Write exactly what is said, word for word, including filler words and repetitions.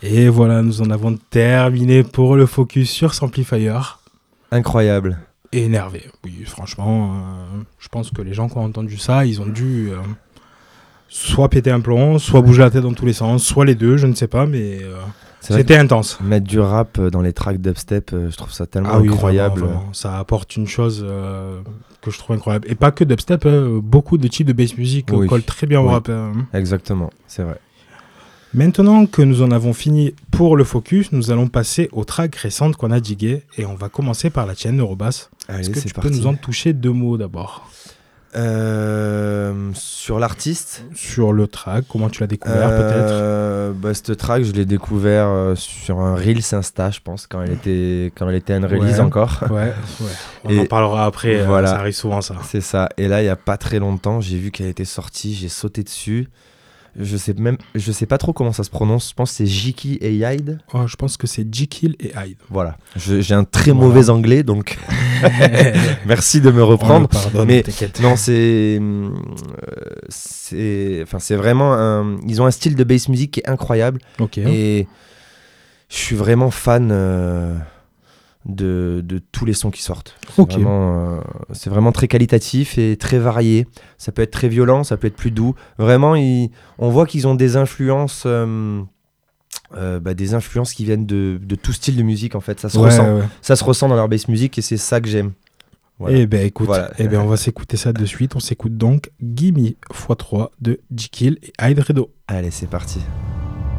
Et voilà, nous en avons terminé pour le focus sur Samplifier. Incroyable. Et énervé. Oui, franchement, euh, je pense que les gens qui ont entendu ça, ils ont dû euh, soit péter un plomb, soit bouger la tête dans tous les sens, soit les deux, je ne sais pas, mais euh, c'était intense. Mettre du rap dans les tracks dubstep, euh, je trouve ça tellement ah oui, incroyable. Vraiment, vraiment. Ça apporte une chose euh, que je trouve incroyable. Et pas que dubstep, hein, beaucoup de types de bass music oui. collent très bien au oui. rap. Hein. Exactement, c'est vrai. Maintenant que nous en avons fini pour le focus, nous allons passer aux tracks récentes qu'on a diguées et on va commencer par la tienne, Neurobass. Allez, Est-ce que c'est tu parti. peux nous en toucher deux mots d'abord euh, Sur l'artiste, sur le track, comment tu l'as découvert euh, peut-être bah, Ce track, je l'ai découvert euh, sur un Reels Insta, je pense, quand elle était, quand elle était une release ouais, encore. Ouais, ouais. On et en parlera après, voilà, euh, ça arrive souvent ça. C'est ça, et là, il n'y a pas très longtemps, j'ai vu qu'elle était sortie, j'ai sauté dessus. Je sais même, je sais pas trop comment ça se prononce. Je pense que c'est Jekyll et Hyde. Oh, je pense que c'est Jekyll et Hyde. Voilà. Je, j'ai un très voilà. mauvais anglais, donc merci de me reprendre. Pardonne, mais t'inquiète. non, c'est, euh, c'est, enfin, c'est vraiment un. Ils ont un style de bass music qui est incroyable. Ok. Et je suis vraiment fan. Euh, De, de tous les sons qui sortent. C'est, okay. vraiment, euh, c'est vraiment très qualitatif et très varié. Ça peut être très violent, ça peut être plus doux. Vraiment, ils, on voit qu'ils ont des influences, euh, euh, bah, des influences qui viennent de, de tout style de musique en fait. Ça se ouais, ressent, ouais. ça se ressent dans leur bass music et c'est ça que j'aime. Voilà. Eh ben écoute, voilà. eh ben on va s'écouter ça de suite. On s'écoute donc Gimme fois trois de Jekyll et Hyde Redo. Allez, c'est parti.